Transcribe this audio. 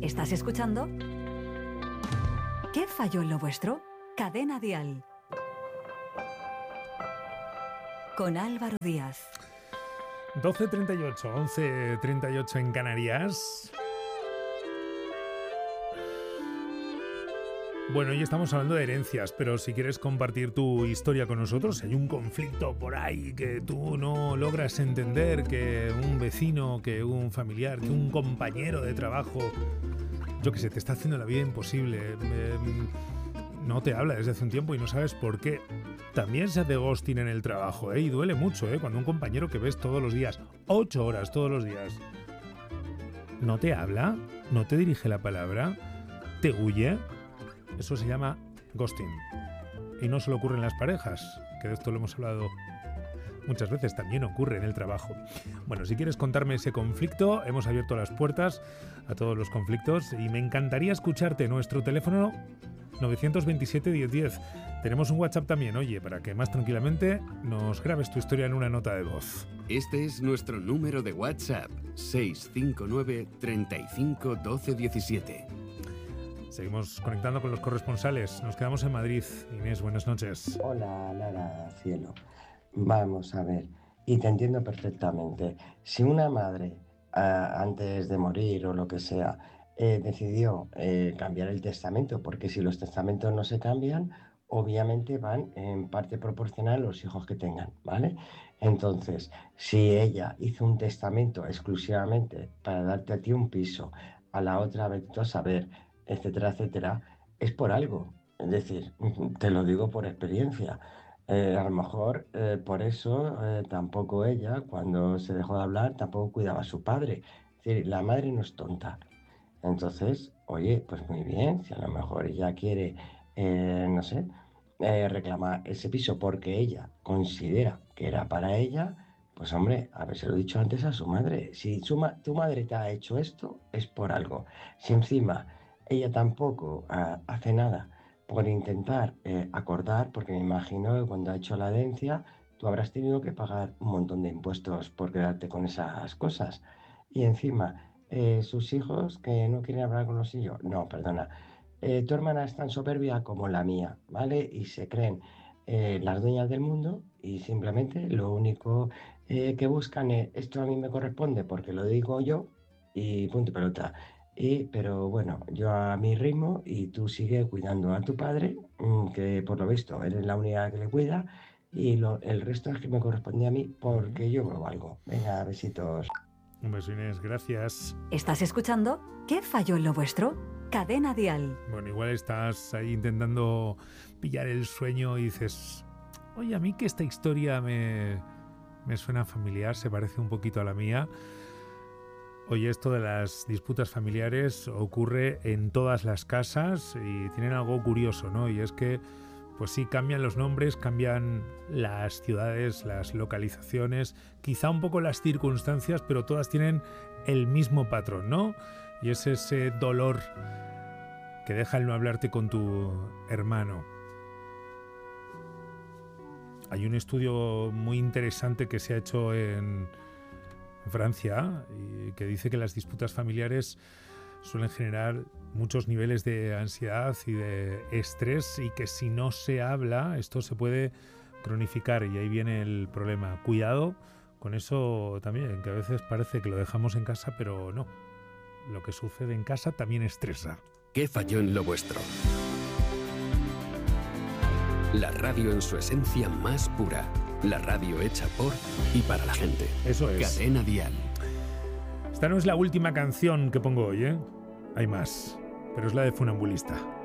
¿Estás escuchando? ¿Qué falló en lo vuestro? Cadena Dial. Con Álvaro Díaz. 12:38, 11:38 en Canarias. Bueno, hoy estamos hablando de herencias, pero si quieres compartir tu historia con nosotros, si hay un conflicto por ahí que tú no logras entender, que un vecino, que un familiar, que un compañero de trabajo, yo qué sé, te está haciendo la vida imposible, no te habla desde hace un tiempo y no sabes por qué. También se hace ghosting en el trabajo, y duele mucho, cuando un compañero que ves todos los días, 8 horas todos los días, no te habla, no te dirige la palabra, te huye. Eso se llama ghosting. Y no solo ocurre en las parejas, que de esto lo hemos hablado muchas veces, también ocurre en el trabajo. Bueno, si quieres contarme ese conflicto, hemos abierto las puertas a todos los conflictos y me encantaría escucharte. Nuestro teléfono 927 1010. Tenemos un WhatsApp también, oye, para que más tranquilamente nos grabes tu historia en una nota de voz. Este es nuestro número de WhatsApp, 659 35 12 17. Seguimos conectando con los corresponsales. Nos quedamos en Madrid. Inés, buenas noches. Hola, Lara, cielo. Vamos a ver, y te entiendo perfectamente. Si una madre, antes de morir o lo que sea, decidió cambiar el testamento, porque si los testamentos no se cambian, obviamente van en parte proporcional a los hijos que tengan, ¿vale? Entonces, si ella hizo un testamento exclusivamente para darte a ti un piso, a la otra, vete tú a saber, etcétera, etcétera, es por algo. Es decir, te lo digo por experiencia. A lo mejor por eso tampoco ella, cuando se dejó de hablar, tampoco cuidaba a su padre. Es decir, la madre no es tonta. Entonces, oye, pues muy bien, si a lo mejor ella quiere, no sé, reclamar ese piso porque ella considera que era para ella, pues hombre, habérselo dicho antes a su madre. Si tu madre te ha hecho esto, es por algo. Si encima ella tampoco hace nada por intentar acordar, porque me imagino que cuando ha hecho la herencia, tú habrás tenido que pagar un montón de impuestos por quedarte con esas cosas. Y encima, sus hijos que no quieren hablar con los hijos. No, perdona. Tu hermana es tan soberbia como la mía, ¿vale? Y se creen las dueñas del mundo y simplemente lo único que buscan es esto a mí me corresponde porque lo digo yo y punto y pelota. Pero bueno, yo a mi ritmo y tú sigue cuidando a tu padre, que por lo visto eres la única que le cuida, y el resto es que me corresponde a mí porque yo me valgo. Venga, besitos. Un beso, Inés, gracias. ¿Estás escuchando? ¿Qué falló en lo vuestro? Cadena Dial. Bueno, igual estás ahí intentando pillar el sueño y dices, oye, a mí que esta historia me suena familiar, se parece un poquito a la mía. Oye, esto de las disputas familiares ocurre en todas las casas y tienen algo curioso, ¿no? Y es que, pues sí, cambian los nombres, cambian las ciudades, las localizaciones, quizá un poco las circunstancias, pero todas tienen el mismo patrón, ¿no? Y es ese dolor que deja el no hablarte con tu hermano. Hay un estudio muy interesante que se ha hecho en Francia y que dice que las disputas familiares suelen generar muchos niveles de ansiedad y de estrés y que si no se habla esto se puede cronificar y ahí viene el problema. Cuidado con eso también, que a veces parece que lo dejamos en casa, pero no. Lo que sucede en casa también estresa. ¿Qué falló en lo vuestro? La radio en su esencia más pura. La radio hecha por y para la gente. Eso es. Cadena Dial. Esta no es la última canción que pongo hoy, ¿eh? Hay más, pero es la de Funambulista.